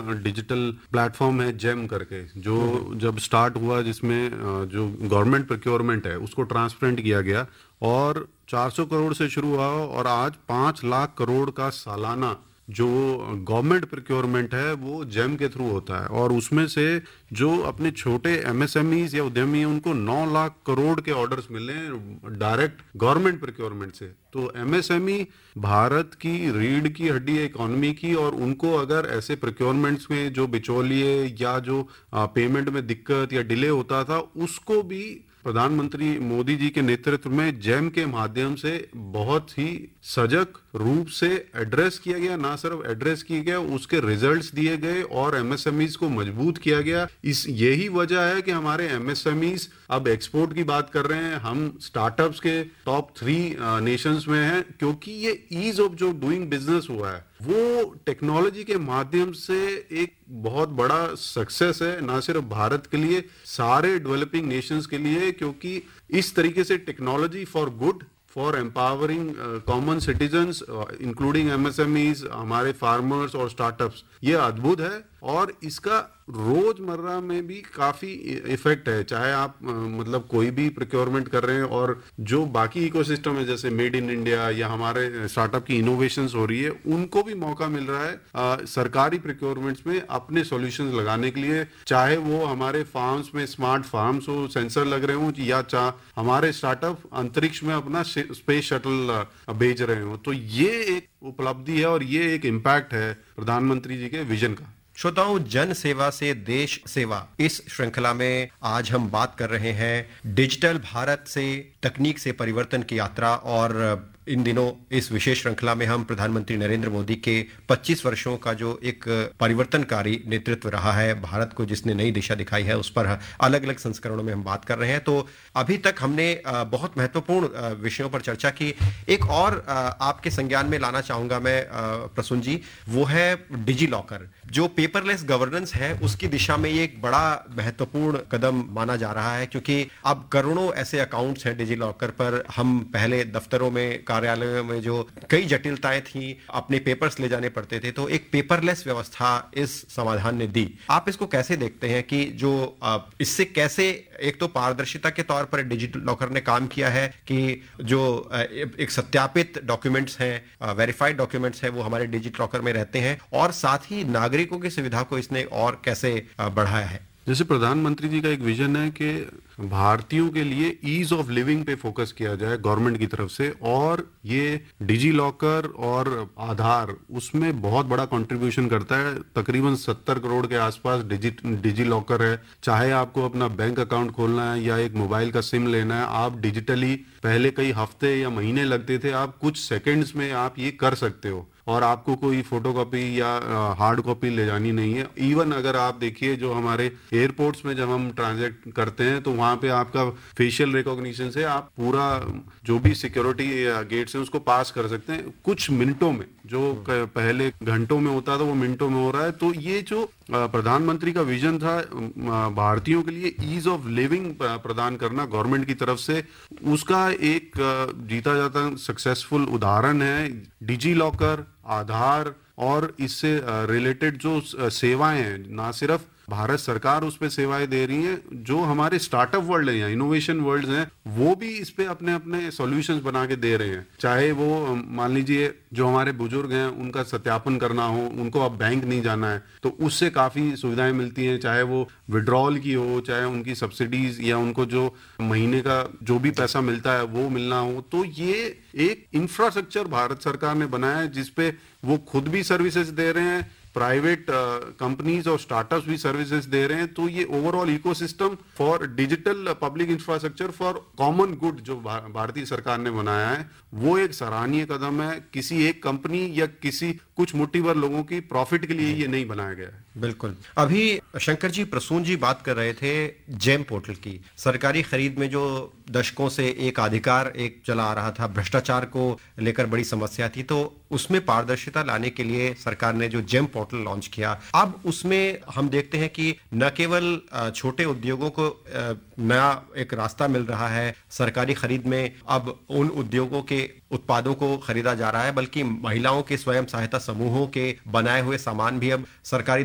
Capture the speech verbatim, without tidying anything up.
Digital platform है GeM करके, जो जब स्टार्ट हुआ, जिसमें अ, जो गवर्नमेंट प्रोक्योरमेंट है उसको ट्रांसपेरेंट किया गया और चार सौ करोड़ से शुरू हुआ और आज पाँच लाख करोड़ का सालाना जो गवर्नमेंट प्रोक्योरमेंट है वो जेम के थ्रू होता है। और उसमें से जो अपने छोटे एमएसएमईज या उद्यमी हैं उनको नौ लाख करोड़ के ऑर्डर्स मिले हैं डायरेक्ट गवर्नमेंट प्रोक्योरमेंट से। तो एमएसएमई भारत की रीढ़ की हड्डी है इकोनॉमी की, और उनको अगर ऐसे प्रोक्योरमेंट्स में जो बिचौलिए या जो पेमेंट में दिक्कत या डिले होता था उसको भी प्रधानमंत्री मोदी जी के नेतृत्व में जेम के माध्यम से बहुत ही सजग रूप से एड्रेस किया गया। ना सिर्फ एड्रेस किया गया, उसके रिजल्ट्स दिए गए और एमएसएमईज को मजबूत किया गया। इस यही वजह है कि हमारे एमएसएमईज अब एक्सपोर्ट की बात कर रहे हैं, हम स्टार्टअप्स के टॉप थ्री नेशंस में हैं, क्योंकि ये ईज ऑफ जो डूइंग बिजनेस हुआ है वो टेक्नोलॉजी के माध्यम से एक बहुत बड़ा सक्सेस है, ना सिर्फ भारत के लिए, सारे डेवलपिंग नेशंस के लिए, क्योंकि इस तरीके से technology for good, for empowering common citizens including MSMEs, हमारे फार्मर्स और स्टार्टअप्स, ये अद्भुत है और इसका रोजमर्रा में भी काफी इफेक्ट है। चाहे आप uh, मतलब कोई भी प्रोक्योरमेंट कर रहे हैं और जो बाकी इकोसिस्टम है जैसे मेड इन इंडिया या हमारे स्टार्टअप की इनोवेशंस हो रही है, उनको भी मौका मिल रहा है uh, सरकारी प्रोक्योरमेंट्स में अपने सॉल्यूशंस लगाने के लिए, चाहे वो हमारे फार्म्स में स्मार्ट फार्म्स हो, सेंसर लग रहे हो, या चाहे हमारे स्टार्टअप अंतरिक्ष में अपना स्पेस शटल भेज रहे हो। तो ये एक उपलब्धि है और ये एक इम्पैक्ट है प्रधानमंत्री जी के विजन का। श्रोताओं, जन सेवा से देश सेवा, इस श्रृंखला में आज हम बात कर रहे हैं डिजिटल भारत से तकनीक से परिवर्तन की यात्रा। और इन दिनों इस विशेष श्रृंखला में हम प्रधानमंत्री नरेंद्र मोदी के पच्चीस वर्षों का जो एक परिवर्तनकारी नेतृत्व रहा है, भारत को जिसने नई दिशा दिखाई है, उस पर अलग अलग संस्करणों में हम बात कर रहे हैं। तो अभी तक हमने बहुत महत्वपूर्ण विषयों पर चर्चा की। एक और आपके संज्ञान में लाना चाहूंगा मैं प्रसून जी, वो है डिजी लॉकर। जो पेपरलेस गवर्नेंस है उसकी दिशा में ये एक बड़ा महत्वपूर्ण कदम माना जा रहा है, क्योंकि अब करोड़ों ऐसे अकाउंट्स हैं डिजी लॉकर पर। हम पहले दफ्तरों में, कार्यालयों में जो कई जटिलताएं थी, अपने पेपर्स ले जाने पड़ते थे, तो एक पेपरलेस व्यवस्था इस समाधान ने दी। आप इसको कैसे देखते हैं कि जो इससे कैसे एक तो पारदर्शिता के तौर पर डिजिटल लॉकर ने काम किया है कि जो एक सत्यापित डॉक्यूमेंट्स हैं, वेरीफाइड डॉक्यूमेंट्स हैं, वो हमारे डिजिटल लॉकर में रहते हैं, और साथ ही नागरिकों की सुविधा को इसने और कैसे बढ़ाया है? जैसे प्रधानमंत्री जी का एक विजन है कि भारतीयों के लिए ईज ऑफ लिविंग पे फोकस किया जाए गवर्नमेंट की तरफ से, और ये डिजी लॉकर और आधार उसमें बहुत बड़ा कंट्रीब्यूशन करता है। तकरीबन सत्तर करोड़ के आसपास डिजी डिजी लॉकर है। चाहे आपको अपना बैंक अकाउंट खोलना है या एक मोबाइल का सिम लेना है, आप डिजिटली, पहले कई हफ्ते या महीने लगते थे, आप कुछ सेकेंड्स में आप ये कर सकते हो और आपको कोई फोटोकॉपी या हार्ड कॉपी ले जानी नहीं है। इवन अगर आप देखिए जो हमारे एयरपोर्ट्स में जब हम ट्रांजैक्ट करते हैं तो वहां पे आपका फेशियल रिकॉग्निशन से आप पूरा जो भी सिक्योरिटी गेट्स हैं उसको पास कर सकते हैं कुछ मिनटों में। जो पहले घंटों में होता था वो मिनटों में हो रहा है। तो ये जो प्रधानमंत्री का विजन था भारतीयों के लिए ईज ऑफ लिविंग प्रदान करना गवर्नमेंट की तरफ से, उसका एक जीता जाता सक्सेसफुल उदाहरण है डिजी लॉकर, आधार और इससे रिलेटेड जो सेवाएं हैं। ना सिर्फ भारत सरकार उस पे सेवाएं दे रही है, जो हमारे स्टार्टअप वर्ल्ड है या इनोवेशन वर्ल्ड हैं वो भी इस पे अपने अपने सॉल्यूशंस बना के दे रहे हैं। चाहे वो मान लीजिए जो हमारे बुजुर्ग हैं उनका सत्यापन करना हो, उनको अब बैंक नहीं जाना है तो उससे काफी सुविधाएं मिलती हैं। चाहे वो विड्रॉल की हो, चाहे उनकी सब्सिडीज या उनको जो महीने का जो भी पैसा मिलता है वो मिलना हो। तो ये एक इंफ्रास्ट्रक्चर भारत सरकार ने बनाया है जिसपे वो खुद भी सर्विसेज दे रहे हैं, प्राइवेट कंपनीज और स्टार्टअप्स भी सर्विसेज दे रहे हैं। तो ये overall ecosystem for digital public infrastructure for common good जो भारतीय सरकार ने बनाया है वो एक सराहनीय कदम है। किसी एक कंपनी या किसी कुछ मुट्ठीभर लोगों की प्रॉफिट के लिए ये नहीं बनाया गया है। बिल्कुल। अभी शंकर जी, प्रसून जी बात कर रहे थे जेम पोर्टल की। सरकारी खरीद में जो दशकों से एक अधिकार एक चला आ रहा था, भ्रष्टाचार को लेकर बड़ी समस्या थी, तो उसमें पारदर्शिता लाने के लिए सरकार ने जो जेम पोर्टल लॉन्च किया, अब उसमें हम देखते हैं कि न केवल छोटे उद्योगों को नया एक रास्ता मिल रहा है सरकारी खरीद में, अब उन उद्योगों के उत्पादों को खरीदा जा रहा है, बल्कि महिलाओं के स्वयं सहायता समूहों के बनाए हुए सामान भी अब सरकारी